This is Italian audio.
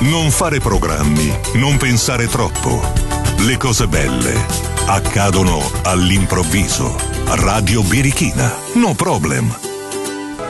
Non fare programmi, non pensare troppo. Le cose belle accadono all'improvviso. Radio Birichina, no problem.